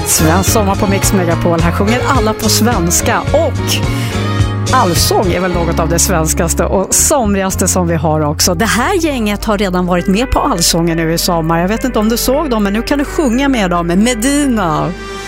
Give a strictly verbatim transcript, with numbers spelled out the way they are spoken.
Svensk sommar på Mix Megapol. Här sjunger alla på svenska och allsång är väl något av det svenskaste och somrigaste som vi har också. Det här gänget har redan varit med på allsången nu i sommar. Jag vet inte om du såg dem, men nu kan du sjunga med dem. Medina.